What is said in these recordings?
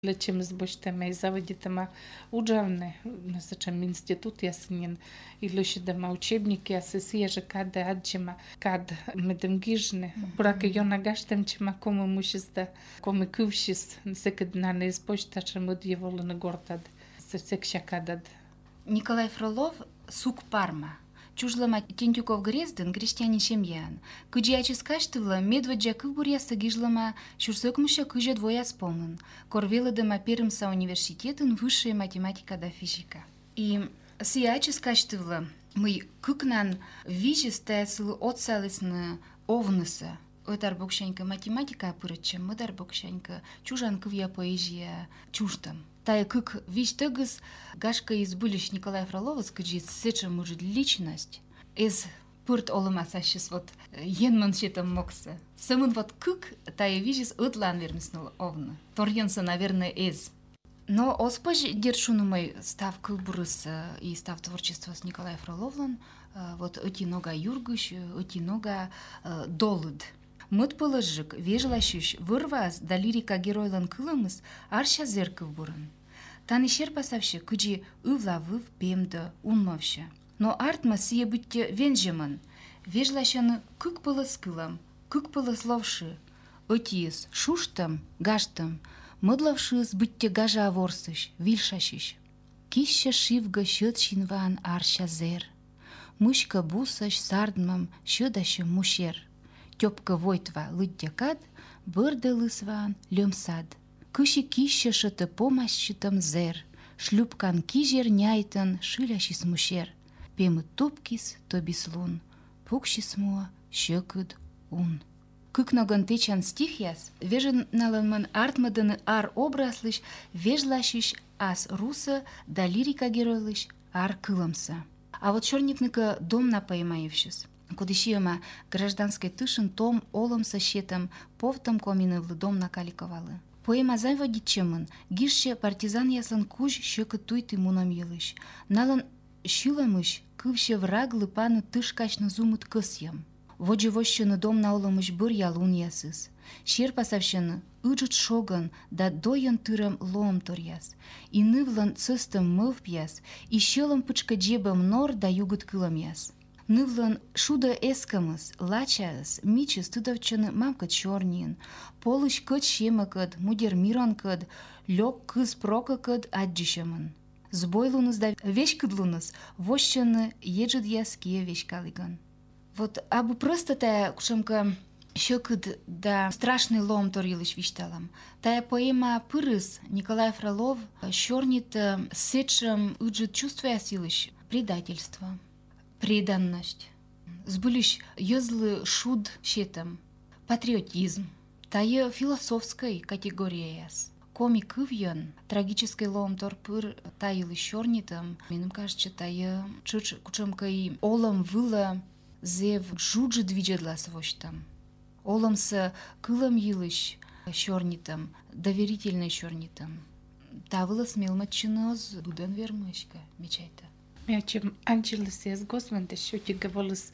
Лечим с бочтами и заводитыма уджавны, зачем институт яснин, и лучидама учебники, а свежи кады аджима, кад медемгижны, брака йона гаштем чима кому мушиста, кому кувшис, секеднаны из почта, чем удьяволы гортад, секшакадад. Николай Фролов «Сук Парма». Чужлама Тентюков Грезден, крестьянин семьян. Кыджиячи скаштывла, медведжа кыбурьяса гижлама, шурсокмуща кыжа двоя спомын. Корвеладыма Пермса университетын высшая математика да физика. И сиячи скаштывла, мы кыкнан вижистая сылы отсалысны овныса. Одар бокшанька математика апырычым, одар бокшанька чужан кывья поэзия чуждам. Тая кык вич тыгыз гашка из булищ Николая Фролова скажет сеча может личность из пырт олымаса щас вот енман щетом мокса. Самын вот кык тая вижис ытлан вермиснул овны. Торьенса, наверное, из. Но оспож держунумой став кыбурыс и став творчество с Николая Фроловлан вот эти нога юргыш, эти нога долыд. Мыт положик, вежлащущ, вырваз, да лирика геройлан кылымыз, арша зерков бурын. Таны шерпасавшы, кыджи ывлавыв пемді, унмавшы. Но артма сие будьте венжемын, вежлащаны кык пылыс кылам, кык пылыс ловшы. Отиес шуштам, гаштам, мыдлавшыз будьте гажа аворсыш, вильшащиш. Кища шивга щет шинван арша зер. Мышка бусаш сардмам щедаща мушер. Тёпка войтва лыддякад, бырды лысван лёмсад. Кыши кища шыты помащытым зер, шлюпкан кижер няйтын шылящис мушер. Пемы тупкис тобислун, пукшис муа щекыд ун. Кыкноган течан стихияс, вежен налынмын артмыдыны ар образлыш, вежлащиш ас руса да лирика геройлыш ар кылымса. А вот чорнипныка дом напоимаевшис. Кудышиема гражданской тышын том олым со щетом повтом комины в дом накаликовалы. Поэма заводичемын, гирше партизан ясын куж щекы туйты муном елыш. Налын щиламыш, кывше враг лыпаны тышкачны зумыт кысьям. Воджевощыны дом на олымыш бір ялун ясыз. Шер пасавщыны ыджыт шоган да доян тырам лоом торяс. И нывлан цыстым мыв пьяс, и щелым пычка джебам нор да югыт кылам яс. Нывлан шуда эскамыз, лачас, мичис тыдавчыны мамка чорнин, полыш кыт шемакыд, мудер миранкыд, лёк кыз прокакыд аджишамын. Сбойлуныз да вешкыдлуныз, вощыны еджыд яские вешкалыган. Вот абы просто тая кушамка щекыд да страшный лом торилыш вишталам. Тая поэма «Пырыс» Николай Фролов щорнит сечем ыджыт чувствуя силыш предательство. Преданность. Сбылищ езлы шуд щетом. Патриотизм. Тая философской категория яс. Комик ывьян, трагический лом торпыр таилы щорнитом. Миным кажется, тая чуч кучамкай олам выла зев жуджи двиджедла свощтам. Олам с кылам елыш щорнитом, доверительный щорнитом. Тавыла смелматчиноз будан вермышка, мечайта. Чем Анджелес из Госмента, щеки говорилось,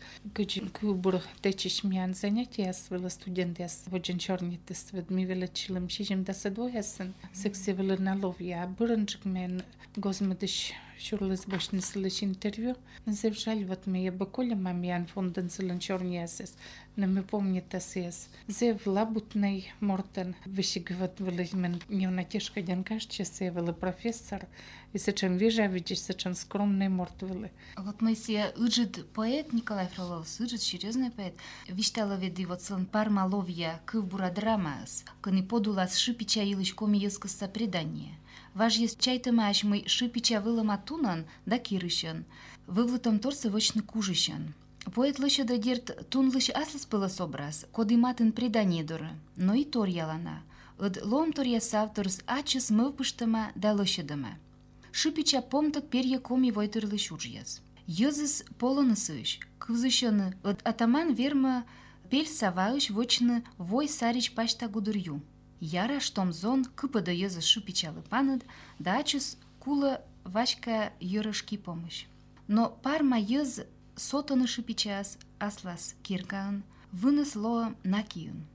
кубур течешь мян занятия, свела студент, я воджен черный тест, мы величилим чижем да садвоясен, секси вели наловья, буренчик мен Госментиш шурлес бошни слыш интервью, завжаль вот мы баколя мамян фонден селен черный ясес, не мы помните сес, зев лабутный Мортен, вышигват вели мен неонатешка дянкаш, чесе вели профессор, и сечем вижавичи, сечем скромный мортвели. Вот мы все ыджит поэт Николай Фролов, ыджит серьезный поэт. Виштала веди вот сон парма ловья кывбура драмас, кани подулас шипича илыш коми ескоса предание. Важ есть чайта маш мы шипича вылама тунан да кирышен, вывлытом торса вочны кужищен. Поэт лыша да дерт тун лыш аслас пылас образ, коды матын предание доры, но и тор ялана. Од лом тор ясав торс ачыс мывпыштама да лышадама. Шипича помтак перья коми войтырлы шуржьяс. Йозыс полонысыш, кывзышыны, от атаман верма пель саваыш вочны вой сарич пашта гудырью. Яра штомзон кыпада йозыс шипича лыпаныд, да ачыс кула вашка йырышки помощь. Но парма йоз сотаны шипичас аслас киркан, вынес ло накиюн.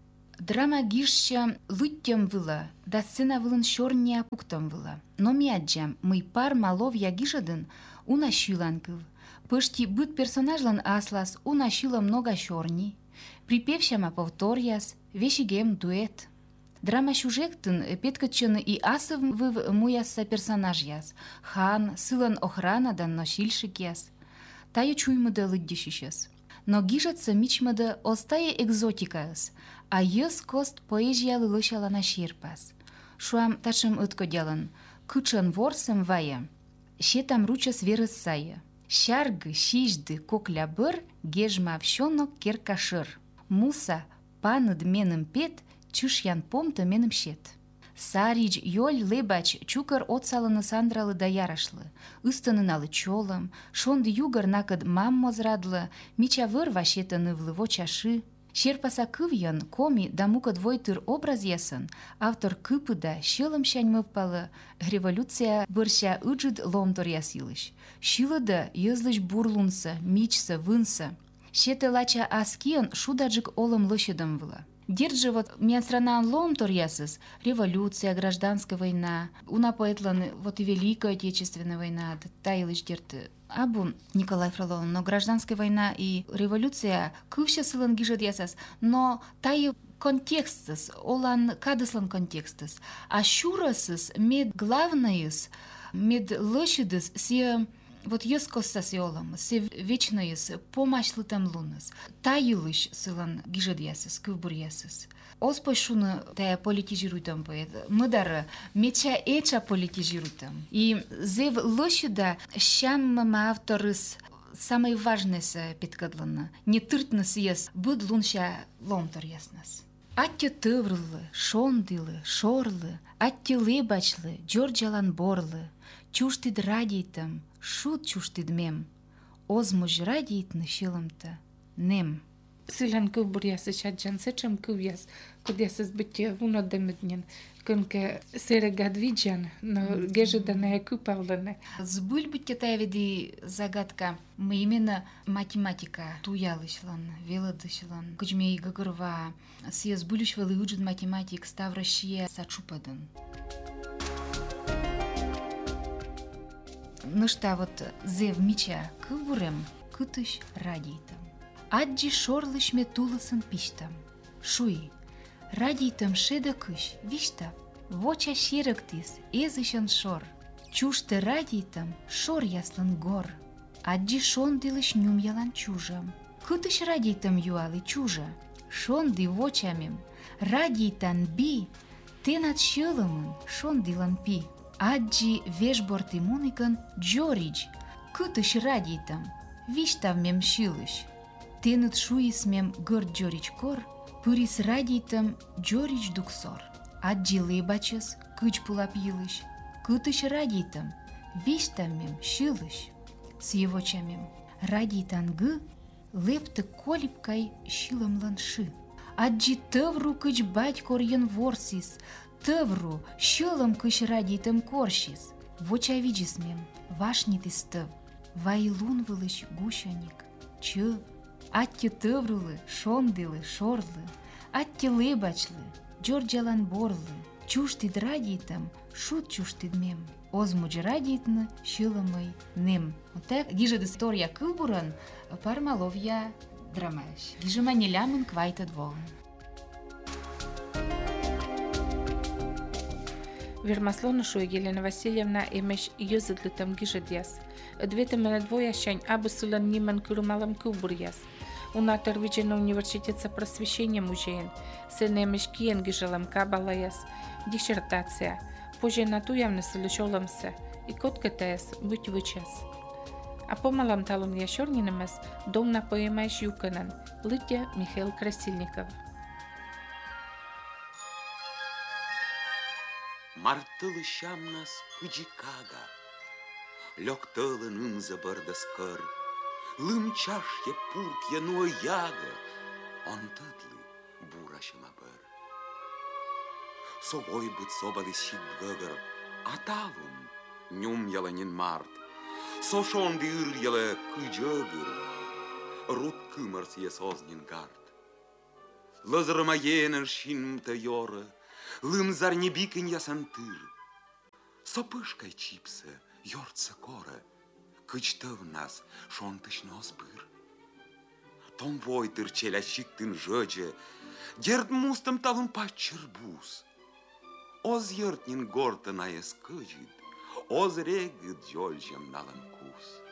Драма гишща лыттем выла, да сцена вылын шорния пуктом выла. Но мияджам, мый пар малов я гишадын, уна щилан кыл. Пышти быт персонажлан аслас, уна щила много шорни. Припевщама повторяс, вещигем дуэт. Драма сюжеттын петкачын и асыв выв муяса персонаж яс. Хан, сылан охранадан носильщик яс. Таю чуймыда лыддишищас. Но гижатся мичмыда остае экзотикас, а йыс кост поэзия лылышалана шерпас. Шуам ташым ытко делан, кычын ворсым вая, щетам ручас верыс сая. Щаргы, щижды, кокля быр, гежма вщонок керкашыр. Муса, паныд меным пет, чышьян помта меным щет. Сарич, йоль, лебач, чукар отсалыны сандралы да ярашлы. Ыстынын алы чолым, шонды югар накыд маммо зрадлы, мича выр вашетыны влыво чашы. Шерпаса кывьян, коми да мукад войтыр образ ясын, автор кыпыда щылым щань мывпалы, революция бырща ыджыд ломтор ясилыш. Щылыда йызлыш бурлунса, мичса, вынса. Щеты лача аскиян шудаджик олым лыщыдым вла. Держи вот страна ломтор ясыс, революция, гражданская война, уна поэтлан вот и Великая Отечественная война, тайлыш дерты. Абу Николай Фролов, но гражданская война и революция кывща сылан гижет ясас, но тай контекстыс, олан кадыслан контекстыс, а щурасыс мед главныйыс, мед лышыдыс се вот ескосас йолам, се вечныйыс, помашлы там лунас. Тайылыш сылан гижет ясас, кывбур ясас. Оспой шуны тая политизируйтам поэт. Мыдары меча эча политизируйтам. И зев лошада щам авторыс самый важный петкадлана. Не тыртныс ес, буд лунща ломтор яснас. Атте тыврлы, шондылы, шорлы, атте лебачлы, джорджалан борлы. Чуштид радийтам, шут чуштид мем. Озмуж радийтны шилымта нем. Силан кывбур ясы чаджан сечем кыв яс, куд ясыс битте уно демеднен, кынке серегад виджан, но гежеда на купавлане. Збыль битте тая веди загадка. Мы именно математика туялышлан, веладышлан. Кучмей гагырва, сия збылюш вели уджит математик ставращия сачупадан. Ну что вот зев мича кывбурем, кытыш радийтам. Аджи шорлыш ме тулысын пиштам. Шуи, радийтам шеда кыш, виштав, воча шерыктис, эзышын шор. Чушты радийтам шор яслан гор. Аджи шондылыш нюм ялан чужам. Кытыш радийтам юалы чужа. Шонды вочамем, радийтан би, тенат шылымын шондылан пи. Аджи вешборты муникан джоридж, кытыш радийтам, виштав мем шилыш. Тенут шуис мем гор джорич кор, пырис радийтам джорич дуксор. Аджи лебачес, кыч пулап йылыш, кытыш радийтам, виштав мем шилыш. С его чамем радийтан гы, лепты колипкай шилымлан ши. Аджи тывру кыч бать корьен ворсис, тывру шилым кыш радийтам коршис. Воча виджис мем, вашнитис тыв, вайлун вылыш гущаник, чыв. Атте тыврулы, шондылы, шорлы, атте лебачлы, джорджалан борлы, чуштид радийтам, шут чуштид мем, озмуж радийтны, шылымый нем. Вот так гижет история кылбуран, пармаловья драмаш. Гижема нелямын квайта двоын. Вермаслона шуя Елена Васильевна имеш юзыдлы там гижет яс. Двете мене двоя щань, абы сылан ниман кырмалам кылбур яс. Унатор виджена университетса просвещения музеен, се немеш киен гижалам кабала яс, диссертация. Позже на ту явно сылышоламся, и котка таяс, будь вычас. А помалам талон ящорнинамес, дом на поемаешь юканан, Лыдя Михаил Красильников. Мартылы щамнас кыджикага, лёктылын ынза бырдаскыр, лым чашье пуртье но яга, онтыдлы бурашыма бір. Совой быт собалы щит гыгыр, аталун нюм яланин март, сошонды ыр яла кыджыгыр, рут кымырс есознин гард. Lăzrămăienă și-n tăioră, lâmzar nibic în ea să-ntâr. S-o pâșcă-i cipsă, iort să coră, căci tăv nas și-o întâșnă o spâr. Tom voi târcelea și în jăge, gerd mustăm tal un pac cerbus. Oz iert în gortă n-aie scăgid, oz regât giolgem n-alăm cus.